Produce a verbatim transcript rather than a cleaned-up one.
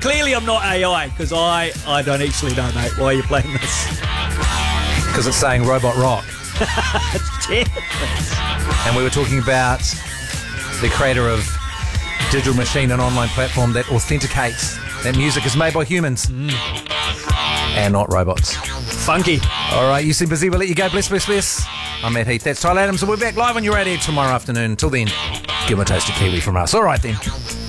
clearly I'm not A I, because I, I don't actually know, mate. Why are you playing this? Because it's saying robot rock. Damn. And we were talking about the creator of Digital Machine, an online platform that authenticates that music is made by humans mm. and not robots. Funky. All right, you seem busy. We'll let you go. Bless, bless, bless. I'm Matt Heath. That's Tyler Adams, and we're back live on your radio tomorrow afternoon. Until then, give them a taste of Kiwi from us. All right, then.